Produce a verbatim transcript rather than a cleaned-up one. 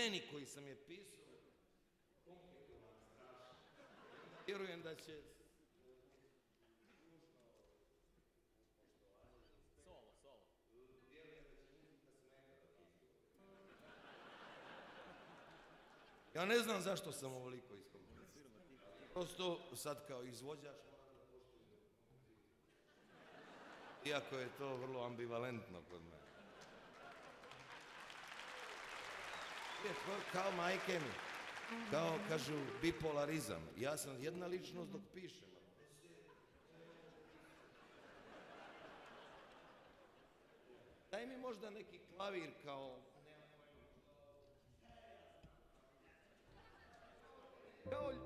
meni koji sam je pisao, vjerujem da će... Solo, solo. Ja ne znam zašto sam ovoliko iskomplicirao. Prosto sad kao izvođač moram da poštujem. Iako je to vrlo ambivalentno kod mene. Kao majke mi, kao kažu bipolarizam. Ja sam jedna ličnost dok pišem. Daj mi možda neki klavir kao... Kao